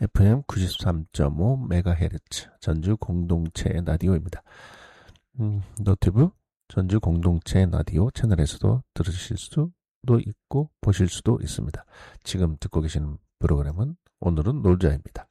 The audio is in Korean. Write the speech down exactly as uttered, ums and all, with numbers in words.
에프엠 구십삼 점 오 메가헤르츠 전주 공동체 라디오입니다. 음, 너튜브 전주 공동체 라디오 채널에서도 들으실 수도 있고 보실 수도 있습니다. 지금 듣고 계시는 프로그램은 오늘은 놀자입니다.